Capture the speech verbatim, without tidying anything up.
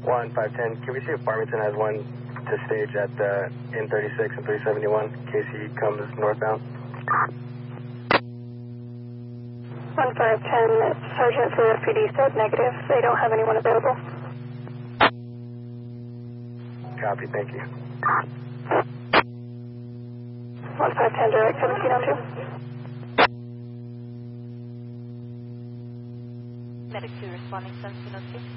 one five ten, can we see if Farmington has one to stage at uh, N thirty-six and three seventy-one in case he comes northbound? one five ten, Sergeant for F P D said negative. They don't have anyone available. Copy, thank you. one five ten, direct seventeen oh two. Medic two responding seventeen oh two.